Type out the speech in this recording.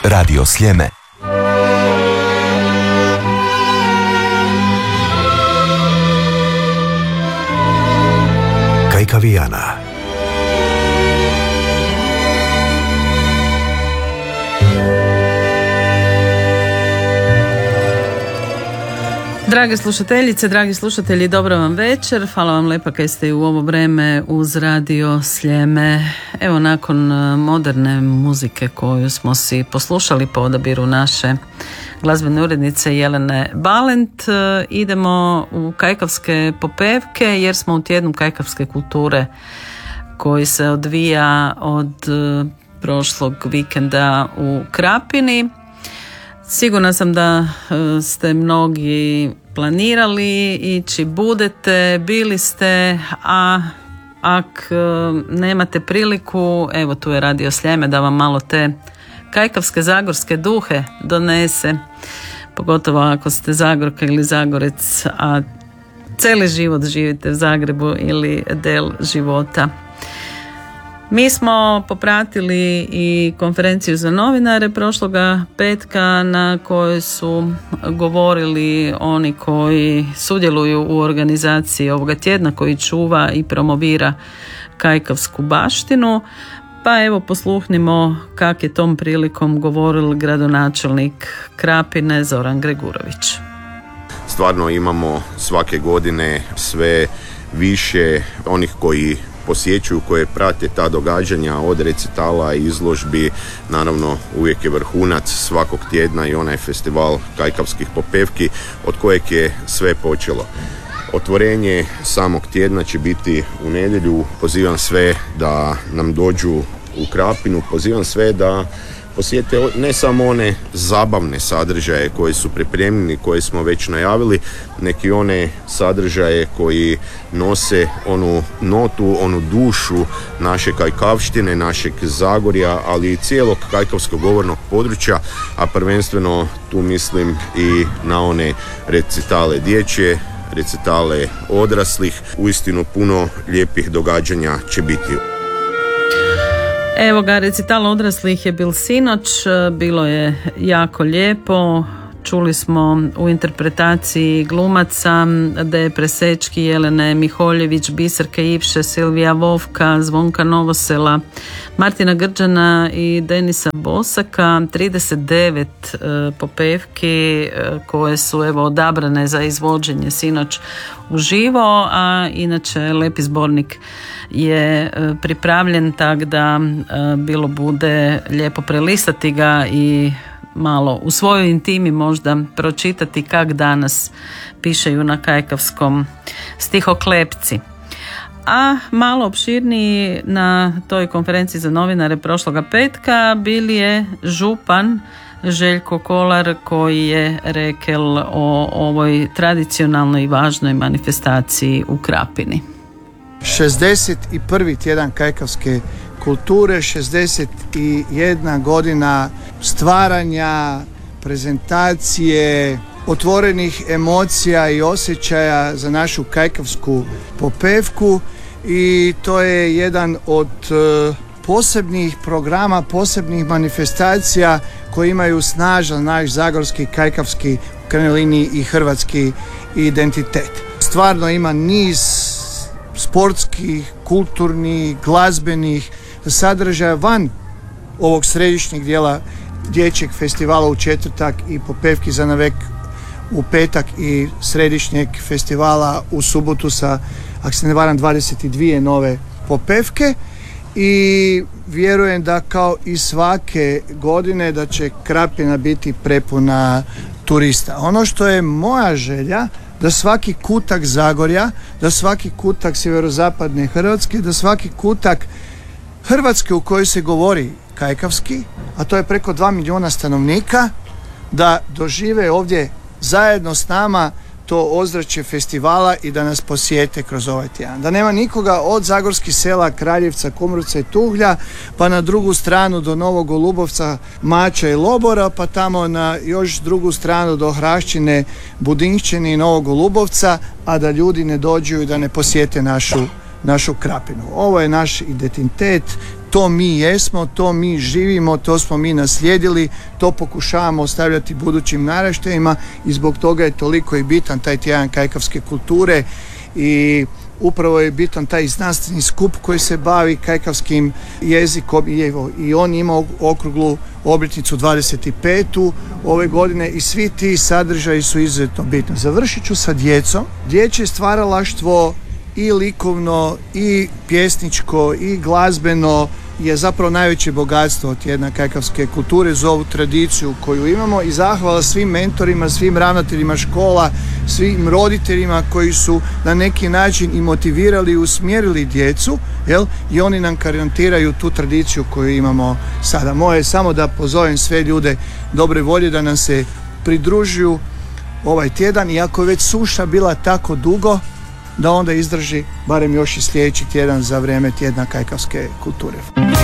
Radio Sljeme. Kajkavijana. Drage slušateljice, dragi slušatelji, dobro vam večer. Hvala vam lepa kaj ste u ovo vreme uz Radio Sljeme. Evo, nakon moderne muzike koju smo si poslušali po odabiru naše glazbene urednice Jelene Balent, idemo u kajkavske popevke jer smo u tjednu kajkavske kulture koji se odvija od prošlog vikenda u Krapini. Sigurna sam da ste mnogi planirali ići, budete, bili ste, a ako nemate priliku, evo tu je Radio Sljeme da vam malo te kajkavske zagorske duhe donese, pogotovo ako ste Zagorka ili Zagorec, a cijeli život živite u Zagrebu ili del života. Mi smo popratili i konferenciju za novinare prošloga petka na kojoj su govorili oni koji sudjeluju u organizaciji ovoga tjedna, koji čuva i promovira kajkavsku baštinu. Pa evo posluhnimo kak je tom prilikom govoril gradonačelnik Krapine Zoran Gregurović. Stvarno imamo svake godine sve više onih koji posjećuju, koje prate ta događanja od recitala i izložbi. Naravno uvijek je vrhunac svakog tjedna i onaj festival kajkavskih popevki od kojeg je sve počelo. Otvorenje samog tjedna će biti u nedjelju. Pozivam sve da nam dođu u Krapinu, pozivam sve da posjete ne samo one zabavne sadržaje koji su pripremljeni, koje smo već najavili, neki one sadržaje koji nose onu notu, onu dušu naše kajkavštine, našeg Zagorja, ali i cijelog kajkavskog govornog područja, a prvenstveno tu mislim i na one recitale dječje, recitale odraslih. Uistinu puno lijepih događanja će biti. Evo ga, recital odraslih je bil sinoć, bilo je jako lijepo. Čuli smo u interpretaciji glumaca Deje Presečki, Jelene Miholjević, Biserke Ipše, Silvija Vovka, Zvonka Novosela, Martina Grđana i Denisa Bosaka. 39 popevki koje su evo odabrane za izvođenje sinoć uživo, a inače lepi zbornik je pripravljen, tak da bilo bude lijepo prelistati ga i malo u svojoj intimi možda pročitati kak danas pišeju na kajkavskom stihoklepci. A malo opširniji na toj konferenciji za novinare prošloga petka bili je župan Željko Kolar, koji je rekel o ovoj tradicionalnoj i važnoj manifestaciji u Krapini. 61. tjedan kajkavske kulture, 61 godina stvaranja, prezentacije, otvorenih emocija i osjećaja za našu kajkavsku popevku, i to je jedan od posebnih programa, posebnih manifestacija koji imaju snažan naš zagorski, kajkavski, u krajnjoj liniji i hrvatski identitet. Stvarno ima niz sportskih, kulturnih, glazbenih sadržaja van ovog središnjeg dijela dječjeg festivala u četvrtak i popevki za navek u petak i središnjeg festivala u subotu sa, ako se ne varam, 22 nove popevke. I vjerujem da kao i svake godine da će Krapina biti prepuna turista. Ono što je moja želja, da svaki kutak Zagorja, da svaki kutak sjeverozapadne Hrvatske, da svaki kutak Hrvatske u kojoj se govori kajkavski, a to je preko 2 milijuna stanovnika, da dožive ovdje zajedno s nama to ozračje festivala i da nas posjete kroz ovaj tjedan. Da nema nikoga od zagorskih sela, Kraljevca, Kumrovca i Tuhlja, pa na drugu stranu do Novog Golubovca, Mača i Lobora, pa tamo na još drugu stranu do Hrašćine, Budinšćine i Novog Golubovca, a da ljudi ne dođu i da ne posjete našu Krapinu. Ovo je naš identitet, to mi jesmo, to mi živimo, to smo mi naslijedili, to pokušavamo ostavljati budućim naraštajima i zbog toga je toliko i bitan taj tjedan kajkavske kulture i upravo je bitan taj znanstveni skup koji se bavi kajkavskim jezikom i on ima okruglu obljetnicu 25. ove godine i svi ti sadržaji su izuzetno bitni. Završit ću sa djecom. Dječje stvaralaštvo i likovno i pjesničko i glazbeno je zapravo najveće bogatstvo od tjedna kajkavske kulture za ovu tradiciju koju imamo i zahvala svim mentorima, svim ravnateljima škola, svim roditeljima koji su na neki način i motivirali i usmjerili djecu, i oni nam garantiraju tu tradiciju koju imamo sada. Moje je samo da pozovem sve ljude dobre volje da nam se pridružuju ovaj tjedan i ako je već suša bila tako dugo, da onda izdrži barem još i sljedeći tjedan za vrijeme tjedna kajkavske kulture.